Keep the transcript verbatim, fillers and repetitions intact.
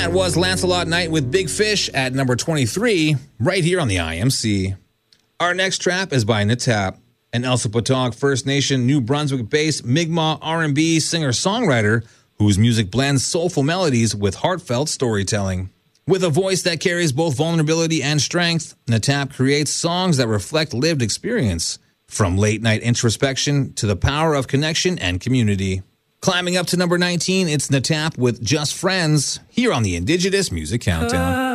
That was Lancelot Knight with Big Fish at number twenty-three, right here on the I M C. Our next track is by Natap, an Elsipogtog First Nation, New Brunswick-based Mi'kmaq R and B singer-songwriter whose music blends soulful melodies with heartfelt storytelling. With a voice that carries both vulnerability and strength, Natap creates songs that reflect lived experience, from late-night introspection to the power of connection and community. Climbing up to number nineteen, it's Natap with Just Friends, here on the Indigenous Music Countdown.